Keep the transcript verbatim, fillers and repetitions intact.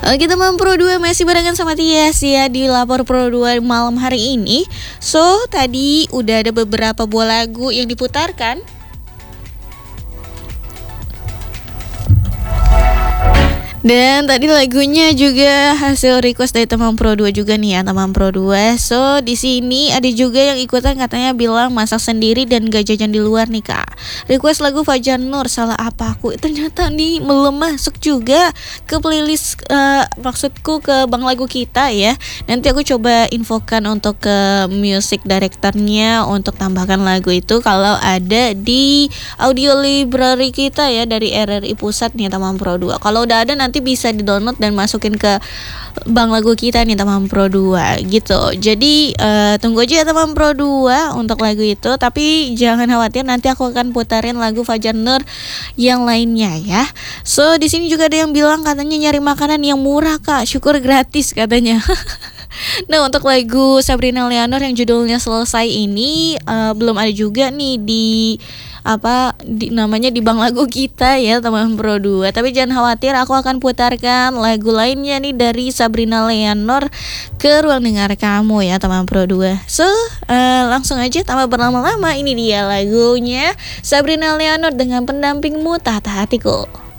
Oke teman Pro dua, masih barengan sama Tias ya di Lapor Pro dua malam hari ini. So tadi udah ada beberapa buah lagu yang diputarkan. Dan tadi lagunya juga hasil request dari teman Pro dua juga nih ya, teman Pro dua. So di sini ada juga yang ikutan, katanya bilang masak sendiri dan gak jajan di luar nih Kak. Request lagu Fajar Nur, Salah Apa Aku. Ternyata nih belum masuk juga ke playlist, uh, maksudku ke Bang Lagu kita ya. Nanti aku coba infokan untuk ke music directornya untuk tambahkan lagu itu kalau ada di audio library kita ya dari R R I Pusat nih teman Pro dua. Kalau udah ada nanti nanti bisa di-download dan masukin ke Bang Lagu kita nih teman Pro dua gitu. Jadi uh, tunggu aja ya teman Pro dua untuk lagu itu. Tapi jangan khawatir, nanti aku akan putarin lagu Fajar Nur yang lainnya ya. So di sini juga ada yang bilang katanya nyari makanan yang murah Kak, syukur gratis katanya. Nah untuk lagu Sabrina Leonor yang judulnya Selesai ini uh, belum ada juga nih di apa di, namanya di Bang Lagu kita ya teman Pro dua. Tapi jangan khawatir, aku akan putarkan lagu lainnya nih dari Sabrina Leonor ke ruang dengar kamu ya teman Pro dua. So uh, langsung aja tanpa berlama-lama, ini dia lagunya Sabrina Leonor dengan Pendampingmu Tata Hatiku.